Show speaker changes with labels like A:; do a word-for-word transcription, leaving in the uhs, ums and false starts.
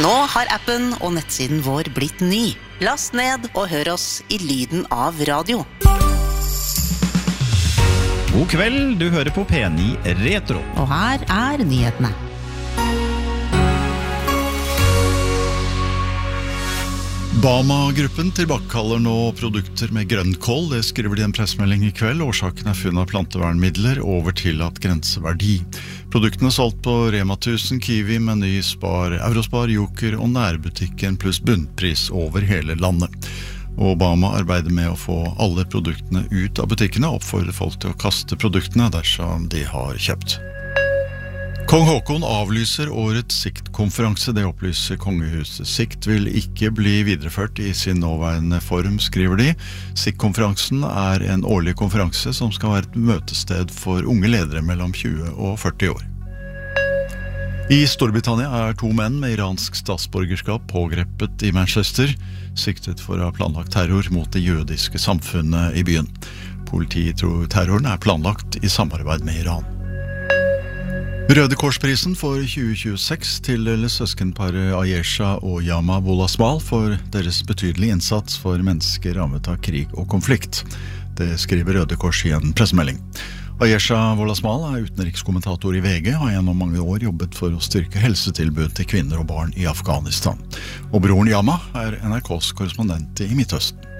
A: Nå har appen og nettsiden vår blitt ny. Last ned og hør oss i lyden av radio.
B: God kveld, du hører på P ni Retro.
A: Og her er nyhetene.
C: Bama-gruppen tilbakekaller nå produkter med grønnkål. Det skriver de en pressmelding i kveld. Årsaken er funn av plantevernmidler over tillatt grenseverdi. Produktene er solgt på Rema tusen, Kiwi, Meny, Spar, Eurospar, Joker og nærbutikken pluss bunnpris over hele landet. Og Bama arbeider med å få alle produktene ut av butikkene og oppfordrer folk til å kaste produktene dersom de har kjøpt. Kong Haakon avlyser årets Sikt-konferanse. Det opplyser kongehuset. Sikt vil ikke bli videreført i sin nåværende form, skriver de. Sikt-konferansen er en årlig konferanse som skal være et møtested for unge ledere mellom tjue og førti år. I Storbritannia er to menn med iransk statsborgerskap pågrepet i Manchester, siktet for å ha planlagt terror mot det jødiske samfunnet i byen. Politiet tror terroren er planlagt i samarbeid med Iran. Røde Korsprisen for tjue tjueseks tildeles søskenparet Ayesha og Yama Wolasmal for deres betydelige innsats for mennesker rammet av krig og konflikt. Det skriver Røde Kors i en pressemelding. Ayesha Wolasmal er utenrikskommentator i V G og har gjennom mange år jobbet for å styrke helsetilbud til kvinner og barn i Afghanistan. Og broren Yama er N R K's korrespondent i Midtøsten.